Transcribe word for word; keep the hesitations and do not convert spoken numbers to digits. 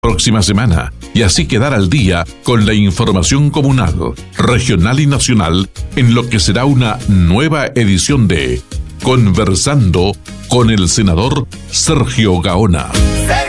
próxima semana y así quedar al día con la información comunal, regional y nacional en lo que será una nueva edición de Conversando con el senador Sergio Gaona.